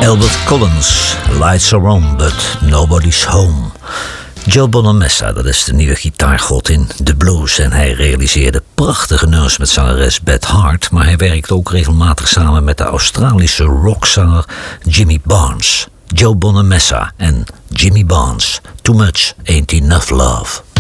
Albert Collins, Lights Are On, but Nobody's Home. Joe Bonamessa, dat is de nieuwe gitaargod in de blues en hij realiseerde prachtige nummers met zangeres Beth Hart, maar hij werkt ook regelmatig samen met de Australische rockzanger Jimmy Barnes. Joe Bonamessa en Jimmy Barnes, Too Much Ain't Enough Love.